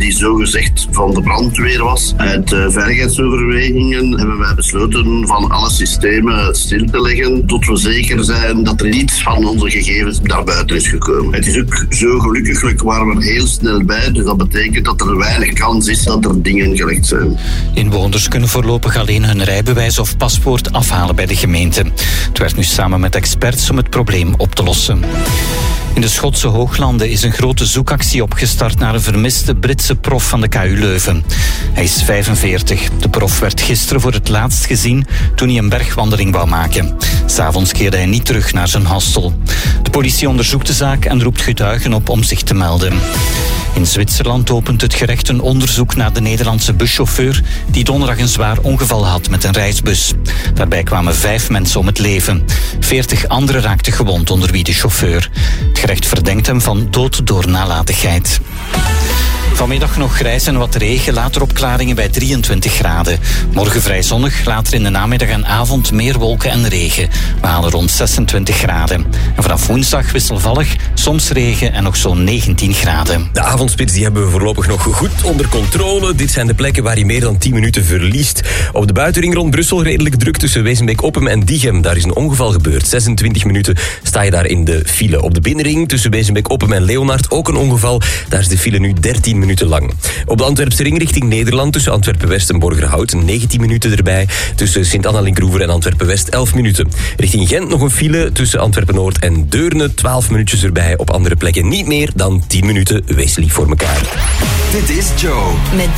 die zogezegd van de brandweer was. Uit veiligheidsoverwegingen hebben wij besloten van alle systemen stil te leggen tot we zeker zijn dat er niets van onze gegevens naar buiten is gekomen. Het is ook zo gelukkig waren we heel snel bij, dus dat betekent dat er weinig kans is dat er dingen gelekt zijn. Inwoners kunnen voorlopig alleen hun rijbewijs of paspoort afhalen bij de gemeente. Het werkt nu samen met experts om het probleem op te lossen. In de Schotse Hooglanden is een grote zoekactie opgestart naar een vermiste Britse prof van de KU Leuven. Hij is 45. De prof werd gisteren voor het laatst gezien toen hij een bergwandeling wou maken. 'S Avonds keerde hij niet terug naar zijn hostel. De politie onderzoekt de zaak en roept getuigen op om zich te melden. In Zwitserland opent het gerecht een onderzoek naar de Nederlandse buschauffeur die donderdag een zwaar ongeval had met een reisbus. Daarbij kwamen 5 mensen om het leven. 40 anderen raakten gewond, onder wie de chauffeur. Het gerecht verdenkt hem van dood door nalatigheid. Vanmiddag nog grijs en wat regen, later opklaringen bij 23 graden. Morgen vrij zonnig, later in de namiddag en avond meer wolken en regen. We halen rond 26 graden. En vanaf woensdag wisselvallig, soms regen en nog zo'n 19 graden. De avondspits die hebben we voorlopig nog goed onder controle. Dit zijn de plekken waar je meer dan 10 minuten verliest. Op de buitenring rond Brussel redelijk druk tussen Wezenbeek-Oppem en Diegem. Daar is een ongeval gebeurd. 26 minuten sta je daar in de file. Op de binnenring tussen Wezenbeek-Oppem en Leonard ook een ongeval. Daar is de file nu 13 minuten lang. Op de Antwerpse ring richting Nederland tussen Antwerpen-West en Borgerhout 19 minuten erbij. Tussen Sint-Anna-Linkroever en Antwerpen-West 11 minuten. Richting Gent nog een file tussen Antwerpen-Noord en Deurne 12 minuutjes erbij. Op andere plekken niet meer dan 10 minuten. Wees lief voor elkaar. Dit is Joe. Met